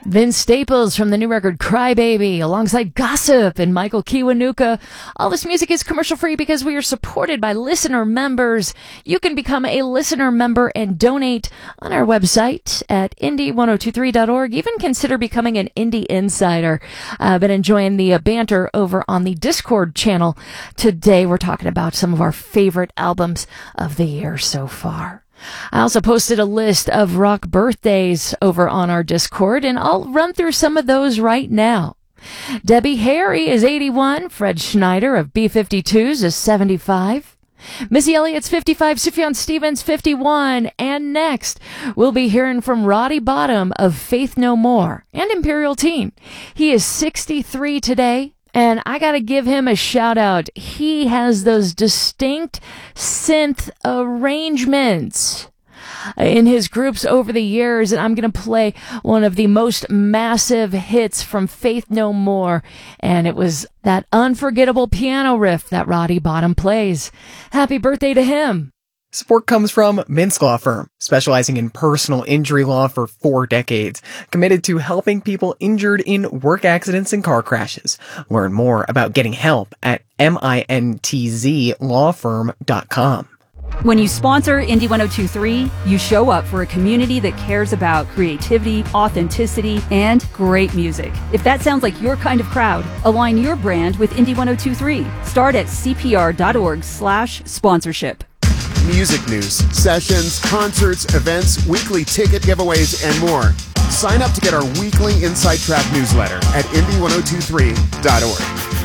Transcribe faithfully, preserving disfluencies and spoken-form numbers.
Vince Staples from the new record Crybaby, alongside Gossip and Michael Kiwanuka. All this music is commercial free because we are supported by listener members. You can become a listener member and donate on our website at indie ten twenty-three dot org. Even consider becoming an Indie Insider. I've uh, been enjoying the uh, banter over on the Discord channel. Today we're talking about some of our favorite albums of the year so far. I also posted a list of rock birthdays over on our Discord, and I'll run through some of those right now. Debbie Harry is eighty-one. Fred Schneider of B fifty-twos is seventy-five. Missy Elliott's fifty-five. Sufjan Stevens, fifty-one. And next, we'll be hearing from Roddy Bottum of Faith No More and Imperial Teen. He is sixty-three today. And I got to give him a shout out. He has those distinct synth arrangements in his groups over the years. And I'm going to play one of the most massive hits from Faith No More. And it was that unforgettable piano riff that Roddy Bottum plays. Happy birthday to him. Support comes from Minsk Law Firm, specializing in personal injury law for four decades, committed to helping people injured in work accidents and car crashes. Learn more about getting help at mintzlaw firm dot com. When you sponsor Indie ten twenty-three, you show up for a community that cares about creativity, authenticity, and great music. If that sounds like your kind of crowd, align your brand with Indie ten twenty-three. Start at cpr.org slash sponsorship. Music news, sessions, concerts, events, weekly ticket giveaways, and more. Sign up to get our weekly Inside Track newsletter at indie ten twenty-three dot org.